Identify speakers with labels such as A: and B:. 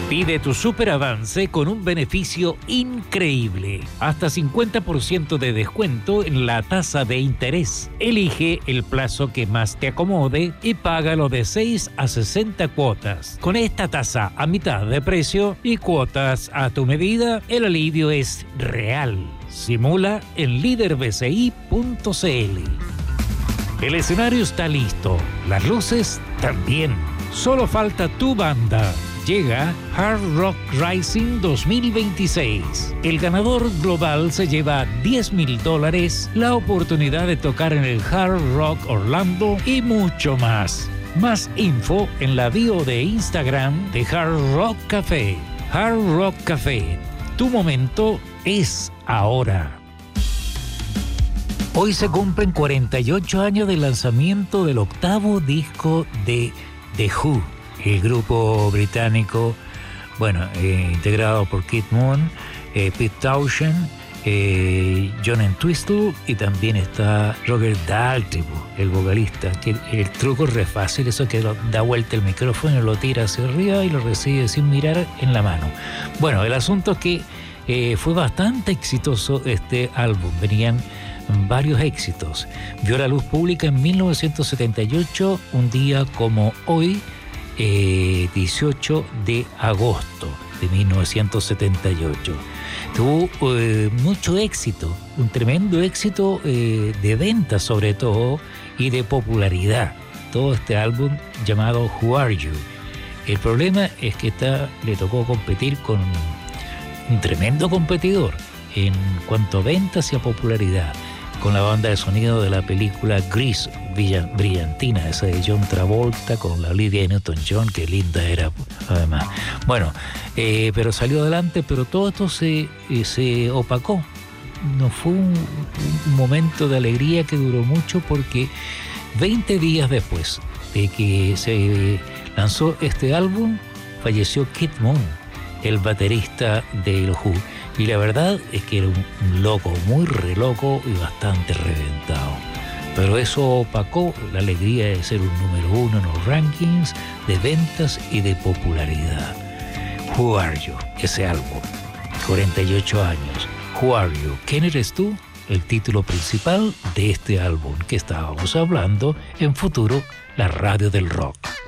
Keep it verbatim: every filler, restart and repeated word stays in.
A: Pide tu superavance con un beneficio increíble. Hasta cincuenta por ciento de descuento en la tasa de interés. Elige el plazo que más te acomode y págalo de seis a sesenta cuotas. Con esta tasa a mitad de precio y cuotas a tu medida, el alivio es real. Simula en líder b c i punto c l. El escenario está listo. Las luces también. Solo falta tu banda. Llega Hard Rock Rising dos mil veintiséis. El ganador global se lleva diez mil dólares, la oportunidad de tocar en el Hard Rock Orlando y mucho más. Más info en la bio de Instagram de Hard Rock Café. Hard Rock Café. Tu momento es ahora. Hoy se cumplen cuarenta y ocho años del lanzamiento del octavo disco de The Who. El grupo británico, bueno, eh, integrado por Keith Moon, eh, Pete Townshend, eh, John Entwistle y también está Roger Daltrey, el vocalista. Que el, el truco es re fácil, eso que lo, da vuelta el micrófono, lo tira hacia arriba y lo recibe sin mirar en la mano. Bueno, el asunto es que eh, fue bastante exitoso este álbum, venían varios éxitos. Vio la luz pública en mil novecientos setenta y ocho, un día como hoy, Eh, dieciocho de agosto de mil novecientos setenta y ocho. Tuvo eh, mucho éxito, un tremendo éxito eh, de ventas sobre todo y de popularidad. Todo este álbum llamado Who Are You. El problema es que está, le tocó competir con un tremendo competidor en cuanto a ventas y a popularidad, con la banda de sonido de la película Grease, brillantina, esa de John Travolta con la Olivia Newton-John, que linda era además. Bueno, eh, pero salió adelante, pero todo esto se, eh, se opacó. No fue un, un momento de alegría que duró mucho, porque veinte días después de que se lanzó este álbum, falleció Keith Moon, el baterista de los Who. Y la verdad es que era un, un loco, muy re loco y bastante reventado. Pero eso opacó la alegría de ser un número uno en los rankings de ventas y de popularidad. Who Are You? Ese álbum, cuarenta y ocho años. Who Are You? ¿Quién eres tú? El título principal de este álbum que estábamos hablando en Futuro, la radio del rock.